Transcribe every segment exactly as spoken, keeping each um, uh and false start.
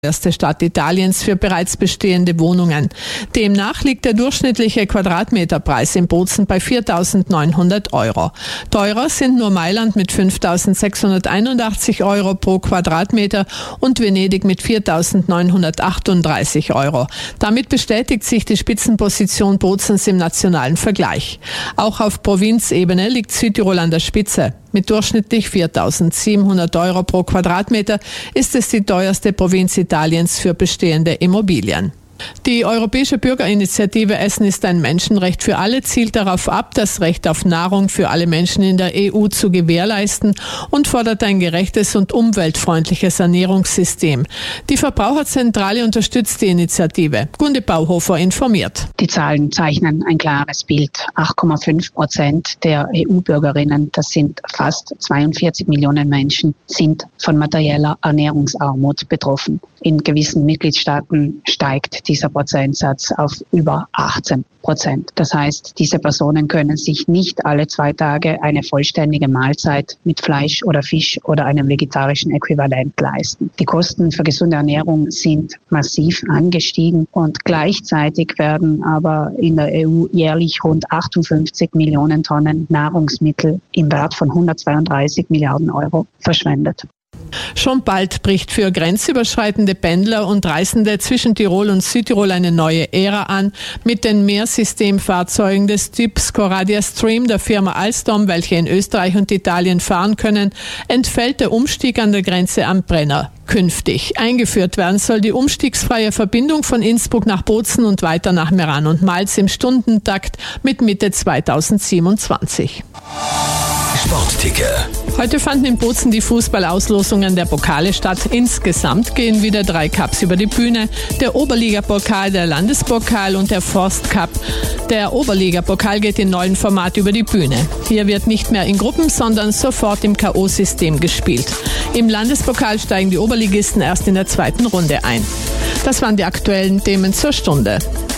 Erste Stadt Italiens für bereits bestehende Wohnungen. Demnach liegt der durchschnittliche Quadratmeterpreis in Bozen bei viertausendneunhundert Euro. Teurer sind nur Mailand mit fünftausendsechshunderteinundachtzig Euro pro Quadratmeter und Venedig mit viertausendneunhundertachtunddreißig Euro. Damit bestätigt sich die Spitzenposition Bozens im nationalen Vergleich. Auch auf Provinzebene liegt Südtirol an der Spitze. Mit durchschnittlich viertausendsiebenhundert Euro pro Quadratmeter ist es die teuerste Provinz Italiens für bestehende Immobilien. Die Europäische Bürgerinitiative Essen ist ein Menschenrecht für alle zielt darauf ab, das Recht auf Nahrung für alle Menschen in der E U zu gewährleisten und fordert ein gerechtes und umweltfreundliches Ernährungssystem. Die Verbraucherzentrale unterstützt die Initiative. Gunde Bauhofer informiert. Die Zahlen zeichnen ein klares Bild. acht Komma fünf Prozent der E U-Bürgerinnen, das sind fast zweiundvierzig Millionen Menschen, sind von materieller Ernährungsarmut betroffen. In gewissen Mitgliedstaaten steigt dieser Prozentsatz auf über achtzehn Prozent. Das heißt, diese Personen können sich nicht alle zwei Tage eine vollständige Mahlzeit mit Fleisch oder Fisch oder einem vegetarischen Äquivalent leisten. Die Kosten für gesunde Ernährung sind massiv angestiegen und gleichzeitig werden aber in der E U jährlich rund achtundfünfzig Millionen Tonnen Nahrungsmittel im Wert von hundertzweiunddreißig Milliarden Euro verschwendet. Schon bald bricht für grenzüberschreitende Pendler und Reisende zwischen Tirol und Südtirol eine neue Ära an. Mit den Mehrsystemfahrzeugen des Typs Coradia Stream der Firma Alstom, welche in Österreich und Italien fahren können, entfällt der Umstieg an der Grenze am Brenner. Künftig eingeführt werden soll die umstiegsfreie Verbindung von Innsbruck nach Bozen und weiter nach Meran und Malz im Stundentakt mit Mitte zweitausendsiebenundzwanzig. Sportticker. Heute fanden in Bozen die Fußballauslosungen der Pokale statt. Insgesamt gehen wieder drei Cups über die Bühne. Der Oberligapokal, der Landespokal und der Forstcup. Der Oberligapokal geht im neuen Format über die Bühne. Hier wird nicht mehr in Gruppen, sondern sofort im K O-System gespielt. Im Landespokal steigen die Oberligisten erst in der zweiten Runde ein. Das waren die aktuellen Themen zur Stunde.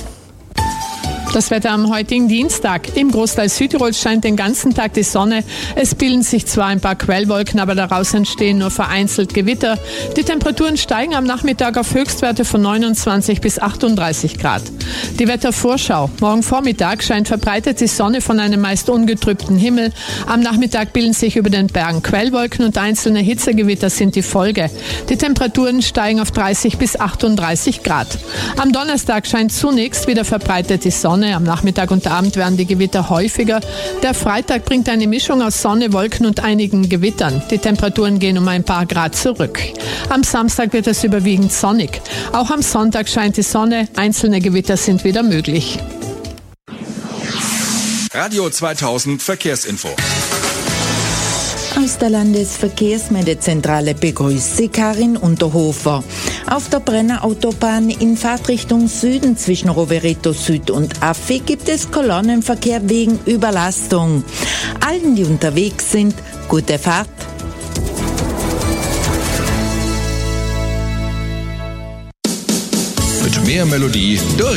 Das Wetter am heutigen Dienstag. Im Großteil Südtirols scheint den ganzen Tag die Sonne. Es bilden sich zwar ein paar Quellwolken, aber daraus entstehen nur vereinzelt Gewitter. Die Temperaturen steigen am Nachmittag auf Höchstwerte von neunundzwanzig bis achtunddreißig Grad. Die Wettervorschau. Morgen Vormittag scheint verbreitet die Sonne von einem meist ungetrübten Himmel. Am Nachmittag bilden sich über den Bergen Quellwolken und einzelne Hitzegewitter sind die Folge. Die Temperaturen steigen auf dreißig bis achtunddreißig Grad. Am Donnerstag scheint zunächst wieder verbreitet die Sonne. Am Nachmittag und Abend werden die Gewitter häufiger. Der Freitag bringt eine Mischung aus Sonne, Wolken und einigen Gewittern. Die Temperaturen gehen um ein paar Grad zurück. Am Samstag wird es überwiegend sonnig. Auch am Sonntag scheint die Sonne. Einzelne Gewitter sind wieder möglich. Radio zweitausend Verkehrsinfo. Aus der Landesverkehrsmeldezentrale begrüßt Sie Karin Unterhofer. Auf der Brenner Autobahn in Fahrtrichtung Süden zwischen Rovereto Süd und Affi gibt es Kolonnenverkehr wegen Überlastung. Allen, die unterwegs sind, gute Fahrt. Mit mehr Melodie durch